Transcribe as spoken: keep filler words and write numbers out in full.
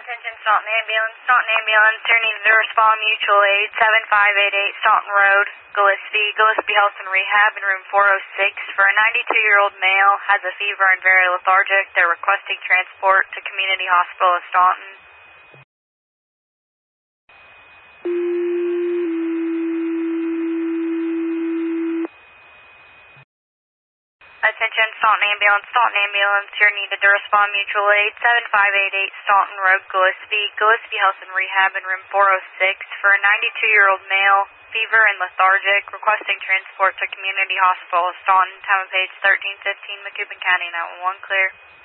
Attention Staunton Ambulance, Staunton Ambulance, you're needed to respond mutual aid, seven five eight eight Staunton Road, Gillespie, Gillespie Health and Rehab in room four oh six for a ninety-two-year-old male, has a fever and very lethargic. They're requesting transport to Community Hospital of Staunton. Attention Staunton Ambulance, Staunton Ambulance, you're needed to respond mutual aid, seven five eight eight Staunton Road, Gillespie, Gillespie Health and Rehab in room four oh six for a ninety-two-year-old male, fever and lethargic, requesting transport to Community Hospital of Staunton, time of page thirteen fifteen, Macoupin County, nine one one, clear.